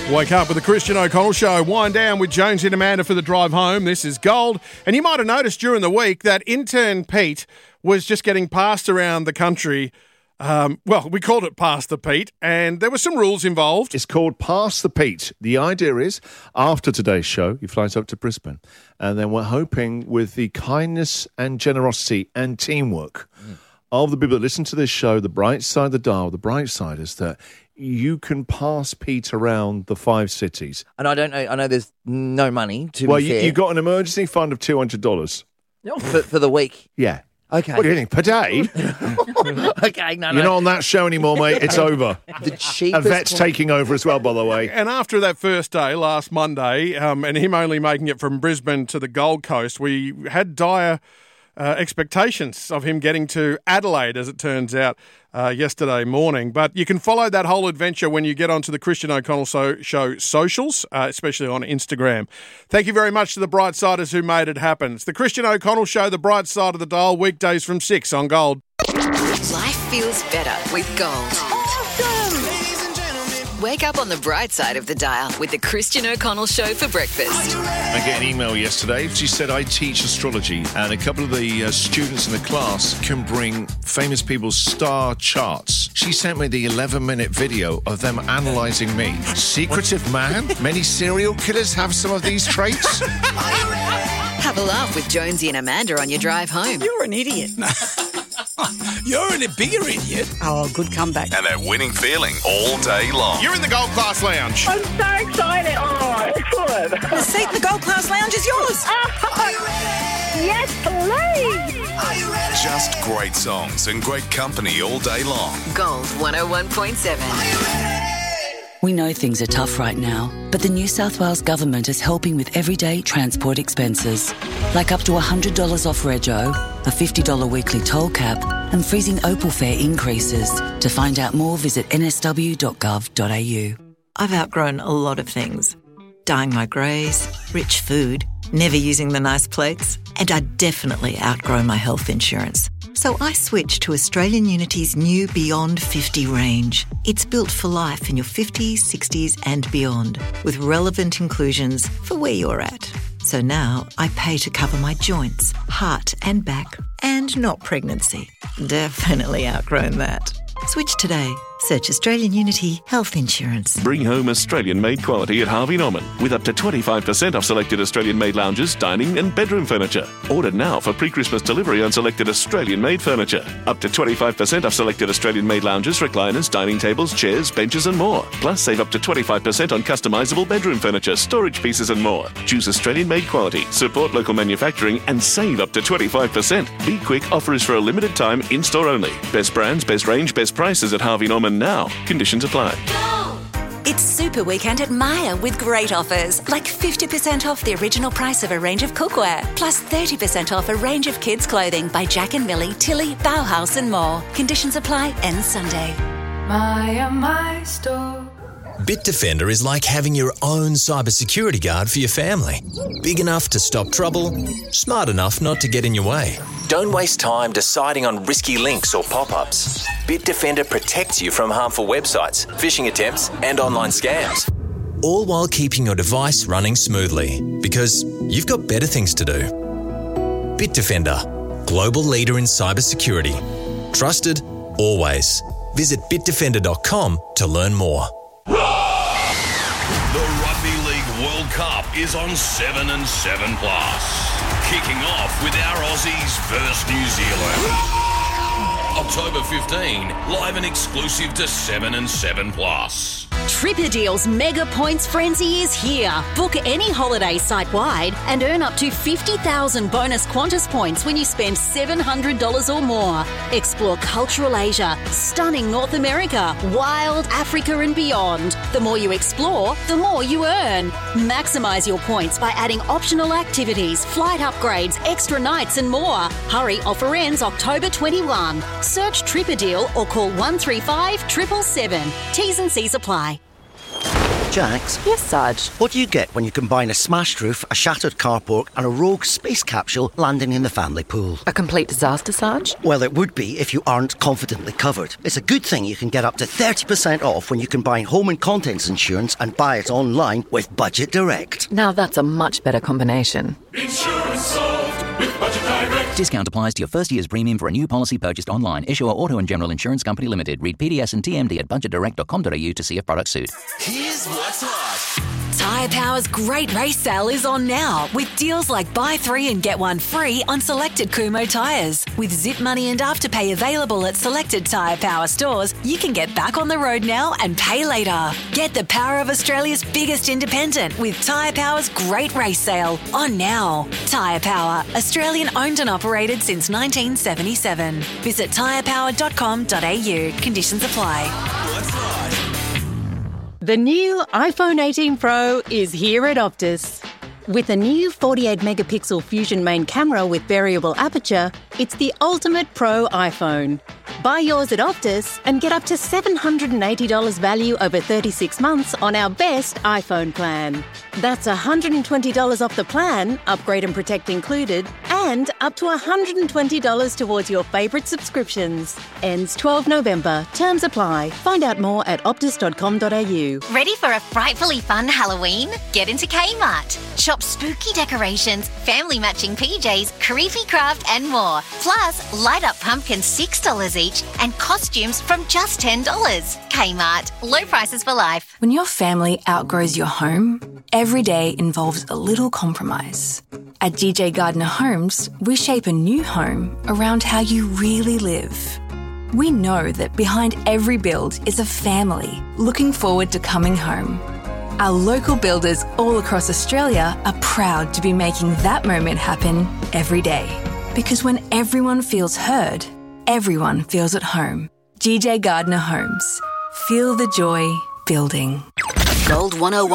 Wake up with the Christian O'Connell Show. Wind down with Jones and Amanda for the drive home. This is Gold. And you might have noticed during the week that intern Pete was just getting passed around the country. We called it Pass the Pete, and there were some rules involved. It's called Pass the Pete. The idea is, after today's show, he flies up to Brisbane, and then we're hoping with the kindness and generosity and teamwork of the people that listen to this show, the bright side of the dial, the bright side is that you can pass Pete around the 5 cities. And I don't know, I know there's no money to Well, be fair. you got an emergency fund of $200. For the week. Yeah. Okay. What do you think? Per day? Okay, no. You're not on that show anymore, mate. It's over. The cheapest. A vet's taking over as well, by the way. And after that first day, last Monday, and him only making it from Brisbane to the Gold Coast, we had dire expectations of him getting to Adelaide, as it turns out, yesterday morning. But you can follow that whole adventure when you get onto the Christian O'Connell Show socials, especially on Instagram. Thank you very much to the Brightsiders who made it happen. It's the Christian O'Connell Show, the bright side of the dial, weekdays from 6 on Gold. Life feels better with Gold. Wake up on the bright side of the dial with the Christian O'Connell Show for breakfast. I got an email yesterday. She said, I teach astrology, and a couple of the students in the class can bring famous people's star charts. She sent me the 11-minute video of them analysing me. Secretive man? Many serial killers have some of these traits? Have a laugh with Jonesy and Amanda on your drive home. You're an idiot. You're a bigger idiot. Oh, good comeback. And that winning feeling all day long. You're in the Gold Class Lounge. I'm so excited. Oh, excellent. The seat in the Gold Class Lounge is yours. Yes, please. Just great songs and great company all day long. Gold 101.7. We know things are tough right now, but the New South Wales Government is helping with everyday transport expenses, like up to $100 off rego, a $50 weekly toll cap, and freezing Opal fare increases. To find out more, visit nsw.gov.au. I've outgrown a lot of things. Dyeing my greys, rich food, never using the nice plates, and I definitely outgrown my health insurance. So I switched to Australian Unity's new Beyond 50 range. It's built for life in your 50s, 60s and beyond, with relevant inclusions for where you're at. So now I pay to cover my joints, heart and back, and not pregnancy. Definitely outgrown that. Switch today. Search Australian Unity Health Insurance. Bring home Australian-made quality at Harvey Norman with up to 25% off selected Australian-made lounges, dining and bedroom furniture. Order now for pre-Christmas delivery on selected Australian-made furniture. Up to 25% off selected Australian-made lounges, recliners, dining tables, chairs, benches and more. Plus, save up to 25% on customisable bedroom furniture, storage pieces and more. Choose Australian-made quality, support local manufacturing and save up to 25%. Be quick, offer is for a limited time, in-store only. Best brands, best range, best prices at Harvey Norman now. Conditions apply. It's Super Weekend at Myer with great offers, like 50% off the original price of a range of cookware, plus 30% off a range of kids' clothing by Jack and Millie, Tilly, Bauhaus and more. Conditions apply, ends Sunday. Myer, my store. Bitdefender is like having your own cybersecurity guard for your family. Big enough to stop trouble, smart enough not to get in your way. Don't waste time deciding on risky links or pop-ups. Bitdefender protects you from harmful websites, phishing attempts, and online scams. All while keeping your device running smoothly, because you've got better things to do. Bitdefender, global leader in cybersecurity. Trusted, always. Visit bitdefender.com to learn more. The Rugby League World Cup is on 7 and 7 Plus. Kicking off with our Aussies versus New Zealand. October 15, live and exclusive to 7 and 7 Plus. Tripperdeal's Mega Points Frenzy is here. Book any holiday site-wide and earn up to 50,000 bonus Qantas points when you spend $700 or more. Explore cultural Asia, stunning North America, wild Africa and beyond. The more you explore, the more you earn. Maximise your points by adding optional activities, flight upgrades, extra nights and more. Hurry, offer ends October 21. Search Tripperdeal or call 135 777. T's and C's apply. Jax? Yes, Sarge. What do you get when you combine a smashed roof, a shattered carport and a rogue space capsule landing in the family pool? A complete disaster, Sarge? Well, it would be if you aren't confidently covered. It's a good thing you can get up to 30% off when you combine home and contents insurance and buy it online with Budget Direct. Now that's a much better combination. Insurance solved with Budget Direct. Discount applies to your first year's premium for a new policy purchased online. Issuer Auto and General Insurance Company Limited. Read PDS and TMD at budgetdirect.com.au to see if products suit. Here's what's hot. Tyre Power's Great Race Sale is on now with deals like buy 3 and get 1 free on selected Kumho tyres. With Zip Money and Afterpay available at selected Tyre Power stores, you can get back on the road now and pay later. Get the power of Australia's biggest independent with Tyre Power's Great Race Sale on now. Tyre Power, Australian owned and operated since 1977. Visit tyrepower.com.au. Conditions apply. The new iPhone 18 Pro is here at Optus. With a new 48-megapixel Fusion main camera with variable aperture, it's the ultimate pro iPhone. Buy yours at Optus and get up to $780 value over 36 months on our best iPhone plan. That's $120 off the plan, upgrade and protect included, and up to $120 towards your favourite subscriptions. Ends 12 November. Terms apply. Find out more at optus.com.au. Ready for a frightfully fun Halloween? Get into Kmart. Shop spooky decorations, family matching PJs, creepy craft and more. Plus, light up pumpkins $6 each and costumes from just $10. Kmart. Low prices for life. When your family outgrows your home, every day involves a little compromise. At GJ Gardner Homes, we shape a new home around how you really live. We know that behind every build is a family looking forward to coming home. Our local builders all across Australia are proud to be making that moment happen every day. Because when everyone feels heard, everyone feels at home. GJ Gardner Homes. Feel the joy building. Gold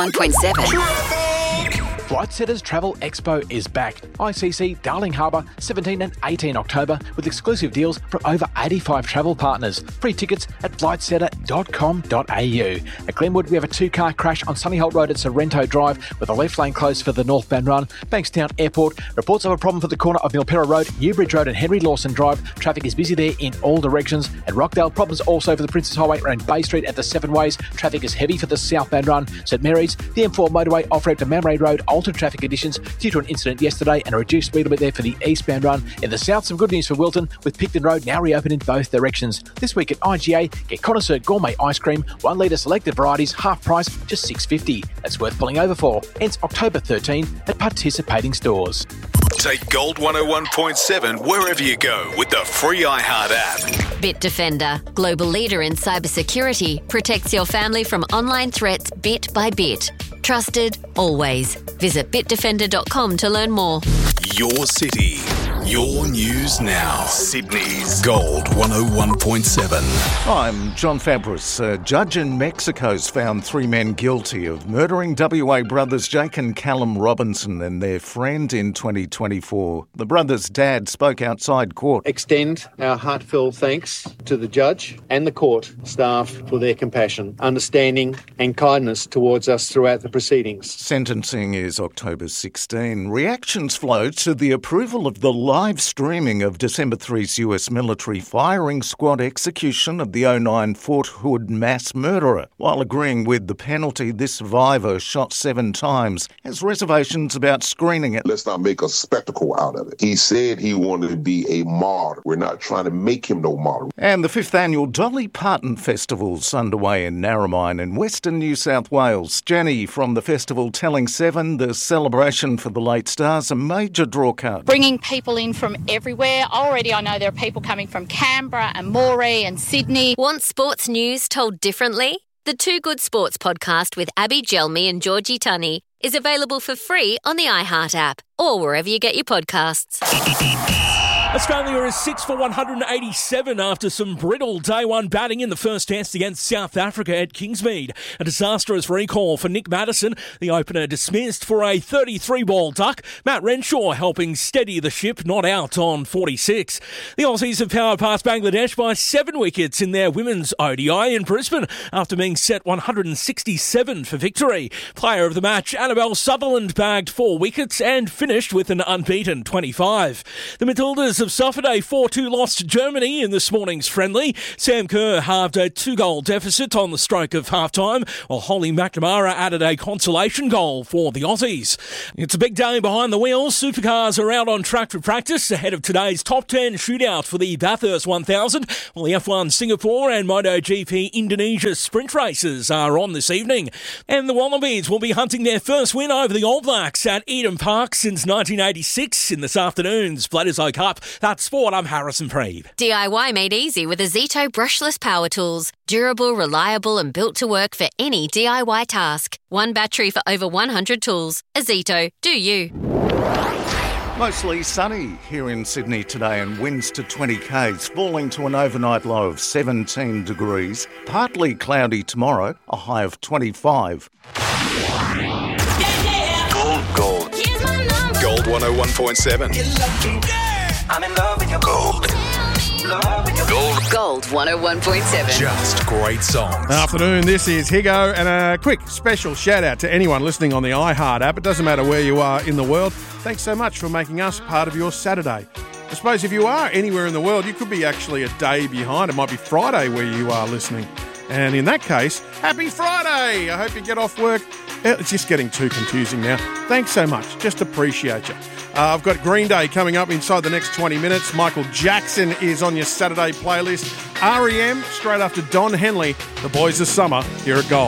101.7. Flight Setters Travel Expo is back. ICC Darling Harbour, 17 and 18 October, with exclusive deals from over 85 travel partners. Free tickets at flightsetter.com.au. At Glenwood, we have a 2-car crash on Sunnyholt Road at Sorrento Drive, with a left lane closed for the northbound run. Bankstown Airport, reports of a problem for the corner of Milpera Road, Newbridge Road and Henry Lawson Drive. Traffic is busy there in all directions. At Rockdale, problems also for the Princess Highway around Bay Street at the Seven Ways. Traffic is heavy for the southbound run. St Mary's, the M4 motorway off-ramp to Mamre Road, altered traffic conditions due to an incident yesterday and a reduced speed limit there for the eastbound run. In the south, some good news for Wilton, with Picton Road now reopened in both directions. This week at IGA, get Connoisseur Gourmet Ice Cream, 1 litre selected varieties, half price, just $6.50. That's worth pulling over for. Ends October 13 at participating stores. Take Gold 101.7 wherever you go with the free iHeart app. Bitdefender, global leader in cybersecurity, protects your family from online threats bit by bit. Trusted, always. Visit bitdefender.com to learn more. Your city, your news now. Sydney's Gold 101.7. I'm John Fabris. A judge in Mexico's found 3 men guilty of murdering WA brothers Jake and Callum Robinson and their friend in 2024. The brothers' dad spoke outside court. Extend our heartfelt thanks to the judge and the court staff for their compassion, understanding and kindness towards us throughout the proceedings. Sentencing is October 16. Reactions flowed to the approval of the live streaming of December 3's US military firing squad execution of the 09 Fort Hood mass murderer. While agreeing with the penalty, this survivor, shot 7 times, has reservations about screening it. Let's not make a spectacle out of it. He said he wanted to be a martyr. We're not trying to make him no martyr. And the 5th annual Dolly Parton Festival's underway in Narromine in Western New South Wales. Jenny from the festival telling Seven the celebration for the late stars a major drawcard. Bringing people in from everywhere. Already I know there are people coming from Canberra and Moree and Sydney. Want sports news told differently? The Two Good Sports podcast with Abby Gelmi and Georgie Tunney is available for free on the iHeart app or wherever you get your podcasts. Australia is 6 for 187 after some brittle day one batting in the first test against South Africa at Kingsmead. A disastrous recall for Nick Maddison, the opener dismissed for a 33-ball duck. Matt Renshaw helping steady the ship, not out on 46. The Aussies have powered past Bangladesh by 7 wickets in their women's ODI in Brisbane after being set 167 for victory. Player of the match, Annabelle Sutherland, bagged 4 wickets and finished with an unbeaten 25. The Matildas have suffered a 4-2 loss to Germany in this morning's friendly. Sam Kerr halved a 2-goal deficit on the stroke of half-time, while Holly McNamara added a consolation goal for the Aussies. It's a big day behind the wheel. Supercars are out on track for practice ahead of today's top 10 shootout for the Bathurst 1000, while the F1 Singapore and MotoGP Indonesia sprint races are on this evening. And the Wallabies will be hunting their first win over the All Blacks at Eden Park since 1986 in this afternoon's Bledisloe Cup. That's sport. I'm Harrison Preeve. DIY made easy with Azito brushless power tools. Durable, reliable and built to work for any DIY task. One battery for over 100 tools. Azito, do you. Mostly sunny here in Sydney today and winds to 20 k's, falling to an overnight low of 17 degrees. Partly cloudy tomorrow, a high of 25. Gold. Gold 101.7. I'm in love with your gold. Gold 101.7. Just great songs. Afternoon, this is Higo, and a quick special shout out to anyone listening on the iHeart app. It doesn't matter where you are in the world. Thanks so much for making us part of your Saturday. I suppose if you are anywhere in the world, you could be actually a day behind. It might be Friday where you are listening. And in that case, happy Friday! I hope you get off work. It's just getting too confusing now. Thanks so much. Just appreciate you. I've got Green Day coming up inside the next 20 minutes. Michael Jackson is on your Saturday playlist. R.E.M. straight after Don Henley. The Boys of Summer here at Gold.